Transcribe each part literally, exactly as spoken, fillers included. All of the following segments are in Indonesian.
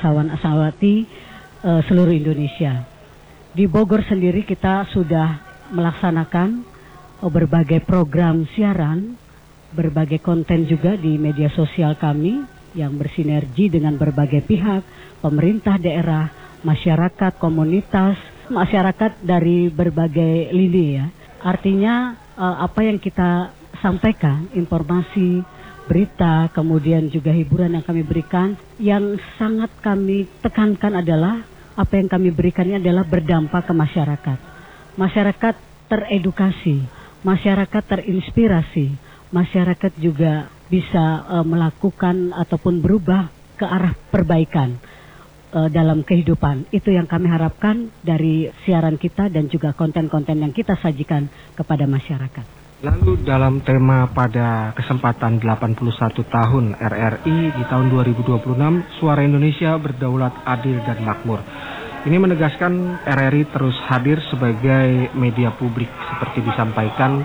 asawan-asawati uh, seluruh Indonesia. Di Bogor sendiri kita sudah melaksanakan uh, berbagai program siaran, berbagai konten juga di media sosial kami yang bersinergi dengan berbagai pihak, pemerintah daerah, masyarakat, komunitas, masyarakat dari berbagai lini ya. Artinya uh, apa yang kita sampaikan, informasi, berita, kemudian juga hiburan yang kami berikan, yang sangat kami tekankan adalah apa yang kami berikannya adalah berdampak ke masyarakat. Masyarakat teredukasi, masyarakat terinspirasi, masyarakat juga bisa uh, melakukan ataupun berubah ke arah perbaikan uh, dalam kehidupan. Itu yang kami harapkan dari siaran kita dan juga konten-konten yang kita sajikan kepada masyarakat. Lalu dalam tema pada kesempatan delapan puluh satu tahun R R I di tahun dua ribu dua puluh enam, Suara Indonesia Berdaulat, Adil dan Makmur. Ini menegaskan R R I terus hadir sebagai media publik seperti disampaikan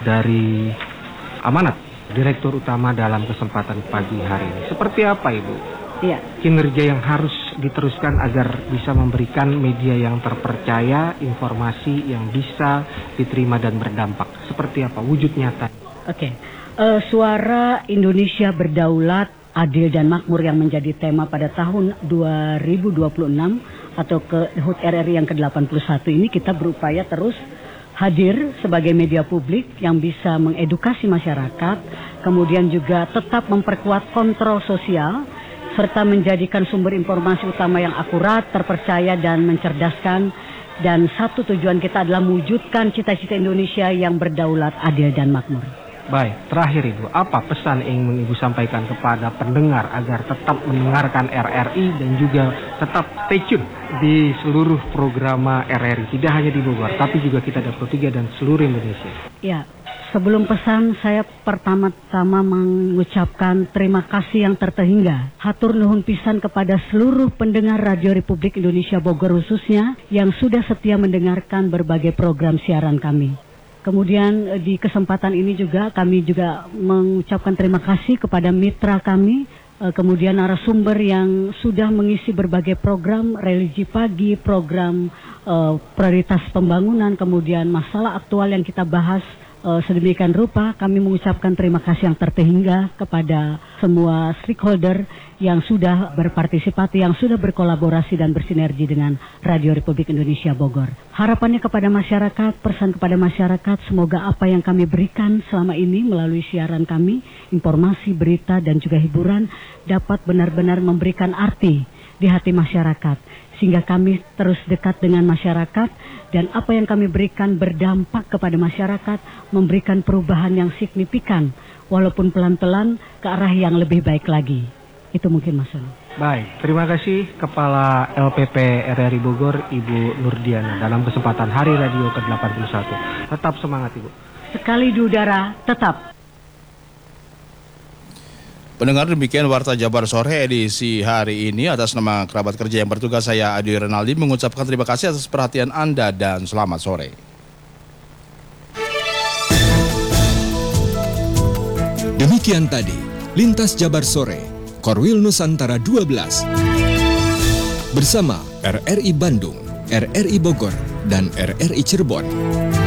dari amanat Direktur Utama dalam kesempatan pagi hari ini. Seperti apa Ibu? Iya. Kinerja yang harus diteruskan agar bisa memberikan media yang terpercaya, informasi yang bisa diterima dan berdampak. Seperti apa wujud nyata? Oke, okay. uh, Suara Indonesia Berdaulat, Adil dan Makmur yang menjadi tema pada tahun dua ribu dua puluh enam atau ke H U T R R I yang ke delapan puluh satu ini, kita berupaya terus hadir sebagai media publik yang bisa mengedukasi masyarakat, kemudian juga tetap memperkuat kontrol sosial, serta menjadikan sumber informasi utama yang akurat, terpercaya, dan mencerdaskan. Dan satu tujuan kita adalah mewujudkan cita-cita Indonesia yang berdaulat, adil, dan makmur. Baik, terakhir Ibu, apa pesan yang ingin Ibu sampaikan kepada pendengar agar tetap mendengarkan R R I dan juga tetap stay tune di seluruh program R R I, tidak hanya di Bogor, tapi juga kita dua puluh tiga dan seluruh Indonesia? Ya, sebelum pesan, saya pertama-tama mengucapkan terima kasih yang terhingga. Hatur nuhun pisan kepada seluruh pendengar Radio Republik Indonesia Bogor khususnya yang sudah setia mendengarkan berbagai program siaran kami. Kemudian di kesempatan ini juga kami juga mengucapkan terima kasih kepada mitra kami, kemudian narasumber yang sudah mengisi berbagai program religi pagi, program uh, prioritas pembangunan, kemudian masalah aktual yang kita bahas. Uh, sedemikian rupa kami mengucapkan terima kasih yang terhingga kepada semua stakeholder yang sudah berpartisipasi, yang sudah berkolaborasi dan bersinergi dengan Radio Republik Indonesia Bogor. Harapannya kepada masyarakat, pesan kepada masyarakat, semoga apa yang kami berikan selama ini melalui siaran kami, informasi, berita, dan juga hiburan dapat benar-benar memberikan arti di hati masyarakat, sehingga kami terus dekat dengan masyarakat, dan apa yang kami berikan berdampak kepada masyarakat, memberikan perubahan yang signifikan, walaupun pelan-pelan ke arah yang lebih baik lagi. Itu mungkin Mas Sono. Baik, terima kasih Kepala L P P R R I Bogor, Ibu Nurdiana, dalam kesempatan Hari Radio ke delapan puluh satu. Tetap semangat Ibu. Sekali di udara, tetap. Pendengar, demikian Warta Jabar Sore edisi hari ini. Atas nama kerabat kerja yang bertugas, saya Adi Renaldi mengucapkan terima kasih atas perhatian Anda dan selamat sore. Demikian tadi Lintas Jabar Sore Korwil Nusantara dua belas bersama R R I Bandung, R R I Bogor, dan R R I Cirebon.